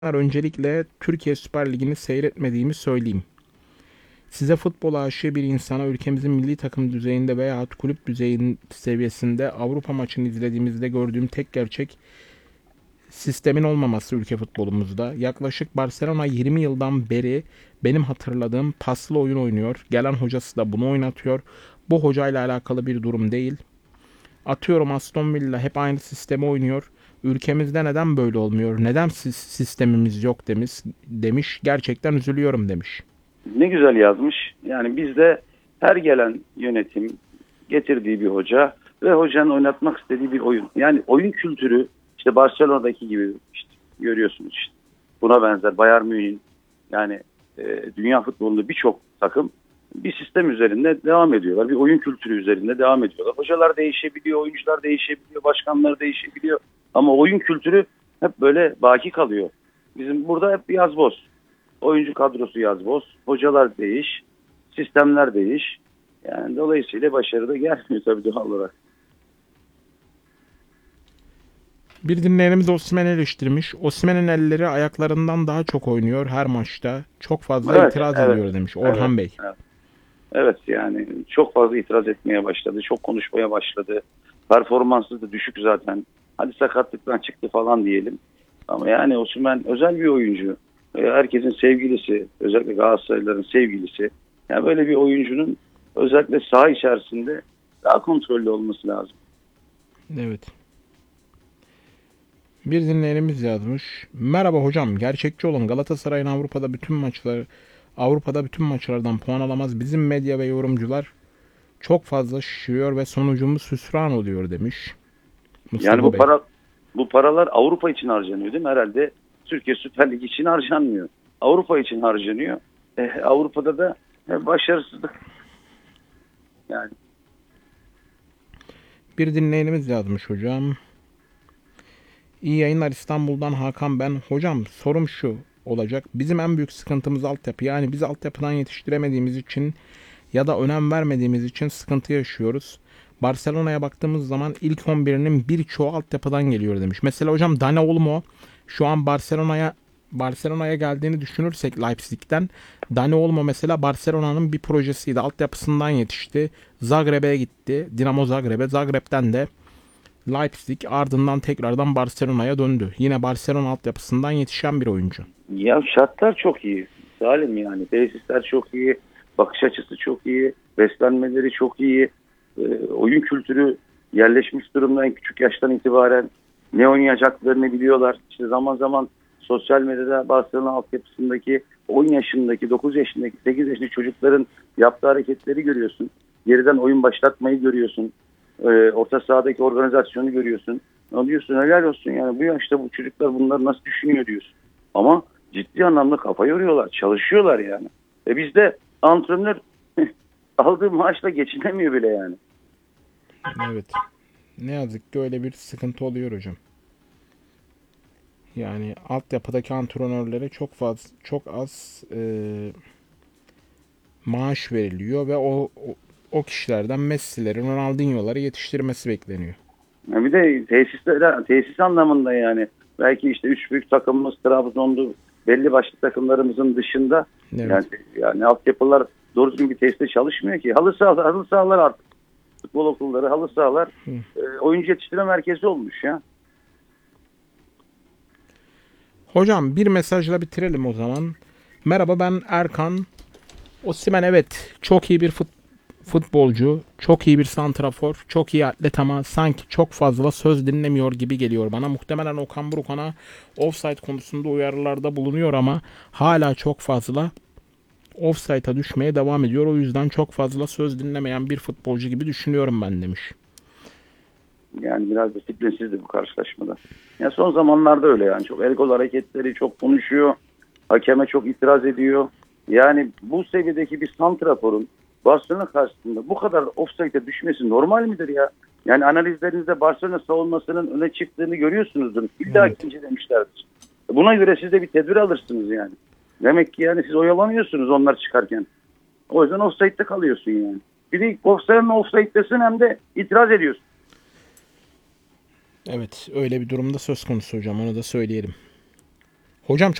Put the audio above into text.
Öncelikle Türkiye Süper Ligi'ni seyretmediğimi söyleyeyim. Size futbol aşığı bir insana ülkemizin milli takım düzeyinde veya kulüp düzeyin seviyesinde Avrupa maçını izlediğimizde gördüğüm tek gerçek sistemin olmaması ülke futbolumuzda. Yaklaşık Barcelona 20 yıldan beri benim hatırladığım paslı oyun oynuyor. Gelen hocası da bunu oynatıyor. Bu hocayla alakalı bir durum değil. Atıyorum Aston Villa hep aynı sistemi oynuyor. Ülkemizde neden böyle olmuyor? Neden sistemimiz yok demiş. Gerçekten üzülüyorum demiş. Ne güzel yazmış. Yani bizde her gelen yönetim getirdiği bir hoca ve hocanın oynatmak istediği bir oyun. Yani oyun kültürü işte Barcelona'daki gibi işte görüyorsunuz işte. Buna benzer Bayern Münih'in yani dünya futbolunda birçok takım bir sistem üzerinde devam ediyorlar. Bir oyun kültürü üzerinde devam ediyorlar. Hocalar değişebiliyor, oyuncular değişebiliyor, başkanlar değişebiliyor. Ama oyun kültürü hep böyle baki kalıyor. Bizim burada hep yaz boz. Oyuncu kadrosu yaz boz. Hocalar değiş. Sistemler değiş. Yani dolayısıyla başarı da gelmiyor tabii doğal olarak. Bir dinleyenimiz Osimhen'i eleştirmiş. Osimhen'in elleri ayaklarından daha çok oynuyor her maçta. Çok fazla Evet, itiraz evet, ediyor demiş evet, Orhan Bey. evet. Evet yani çok fazla itiraz etmeye başladı. Çok konuşmaya başladı. Performansı da düşük zaten. Hadi sakatlıktan çıktı falan diyelim. Ama yani Osimhen özel bir oyuncu. Herkesin sevgilisi. Özellikle Galatasaraylıların sevgilisi. Yani böyle bir oyuncunun özellikle saha içerisinde daha kontrollü olması lazım. Evet. Bir dinleyenimiz yazmış. Merhaba hocam, gerçekçi olun. Galatasaray'ın Avrupa'da bütün maçlardan puan alamaz. Bizim medya ve yorumcular çok fazla şişiriyor ve sonucumuz hüsran oluyor demiş Yani Mustafa Bey. bu paralar Avrupa için harcanıyor değil mi? Herhalde Türkiye Süper Lig için harcanmıyor. Avrupa için harcanıyor. Avrupa'da da başarısızlık yani. Bir dinleyenimiz yazmış hocam. İyi yayınlar, İstanbul'dan Hakan ben. Hocam sorum şu olacak. Bizim en büyük sıkıntımız altyapı. Yani biz altyapıdan yetiştiremediğimiz için ya da önem vermediğimiz için sıkıntı yaşıyoruz. Barcelona'ya baktığımız zaman ilk 11'inin birçoğu altyapıdan geliyor demiş. Mesela hocam Dani Olmo şu an Barcelona'ya geldiğini düşünürsek Leipzig'ten, Dani Olmo mesela Barcelona'nın bir projesiydi. Altyapısından yetişti. Zagreb'e gitti. Dinamo Zagreb'e. Zagreb'ten de Leipzig, ardından tekrardan Barcelona'ya döndü. Yine Barcelona altyapısından yetişen bir oyuncu. Ya şartlar çok iyi. Salim yani. Tesisler çok iyi. Bakış açısı çok iyi. Beslenmeleri çok iyi. Oyun kültürü yerleşmiş durumda en küçük yaştan itibaren. Ne oynayacaklarını biliyorlar. İşte zaman zaman sosyal medyada Barcelona altyapısındaki 10 yaşındaki, 9 yaşındaki, 8 yaşındaki çocukların yaptığı hareketleri görüyorsun. Geriden oyun başlatmayı görüyorsun. Orta sahadaki organizasyonu görüyorsun. Ne diyorsun? Helal olsun yani bu yaşta bu çocuklar bunları nasıl düşünüyor diyorsun. Ama ciddi anlamda kafa yoruyorlar, çalışıyorlar yani. Bizde antrenör aldığı maaşla geçinemiyor bile yani. Evet. Ne yazık ki öyle bir sıkıntı oluyor hocam. Yani altyapıdaki antrenörlere çok az maaş veriliyor ve o kişilerden Messi'leri, Ronaldinho'ları yetiştirmesi bekleniyor. Bir de tesis anlamında yani belki işte üç büyük takımımız Trabzon'du, belli başlı takımlarımızın dışında Evet. yani altyapılar doğru düzgün bir tesiste çalışmıyor ki. Halı sahalar artık futbol okulları, halı sahalar Hı. oyuncu yetiştirme merkezi olmuş ya. Hocam bir mesajla bitirelim o zaman. Merhaba, ben Erkan. Osimhen evet çok iyi bir futbolcu, çok iyi bir santrafor, çok iyi atlet ama sanki çok fazla söz dinlemiyor gibi geliyor bana. Muhtemelen Okan Buruk ona offside konusunda uyarılarda bulunuyor ama hala çok fazla offside'a düşmeye devam ediyor. O yüzden çok fazla söz dinlemeyen bir futbolcu gibi düşünüyorum ben demiş. Yani biraz disiplinsizdi bu karşılaşmada. Ya son zamanlarda öyle yani çok el kol hareketleri çok konuşuyor. Hakeme çok itiraz ediyor. Yani bu seviyedeki bir santraforun Barcelona karşısında bu kadar ofsayte düşmesi normal midir ya? Yani analizlerinizde Barcelona savunmasının öne çıktığını görüyorsunuzdur. İlla Evet. ikinci demişlerdir. Buna göre siz de bir tedbir alırsınız yani. Demek ki yani siz oyalanıyorsunuz onlar çıkarken. O yüzden offside'de kalıyorsun yani. Bir de offside'desin hem de itiraz ediyorsun. Evet, öyle bir durumda söz konusu hocam, onu da söyleyelim. Hocam